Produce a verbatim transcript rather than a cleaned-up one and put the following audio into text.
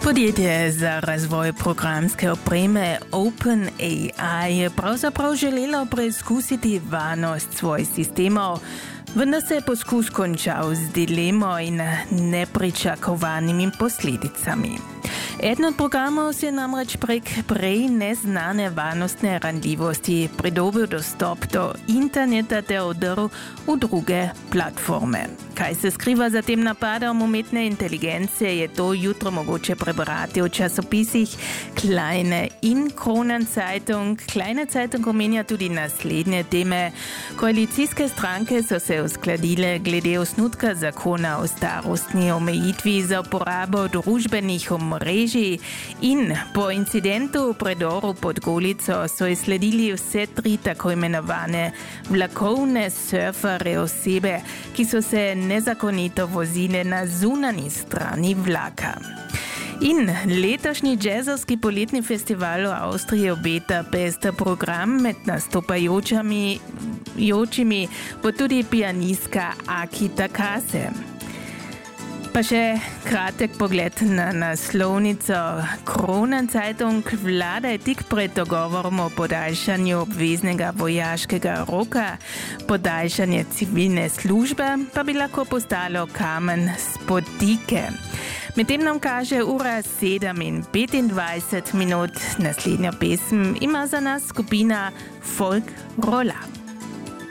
Podjetje za razvoj programske opreme OpenAI je pravzaprav želelo preizkusiti varnost svojih sistemov, vendar se je poskus končal z dilemo in nepričakovanimi posledicami. Eden od programov si je namreč prek prej neznane varnostne ranljivosti pridobil dostop do interneta ter vdrl v druge platforme. Kaj se skriva za tem napadom umetne inteligence, je to jutro mogoče prebrati v časopisih Kleine in Kronenzeitung. Kleine Zeitung omenja tudi naslednje teme. Koalicijske stranke so se uskladile glede osnutka zakona o starostni omejitvi za uporabo družbenih omrežij in po incidentu v predoru pod Golico so izsledili vse tri tako imenovane vlakovne surfere osebe, ki so se nezakonito vozile na zunanji strani vlaka. In letošnji džezovski poletni festival v Avstriji obeta pester program, med nastopajočimi jočimi bo tudi pianistka Aki Takase. Pa še kratek pogled na naslovnico Kronenzeitung. Vlada je tik pred dogovorom o podaljšanju obveznega vojaškega roka. Podaljšanje civilne službe pa bi lahko postalo kamen spotike. Medtem nam kaže ura sedem in petindvajset minut. Naslednjo pesem ima za nas skupina Folk Rolla.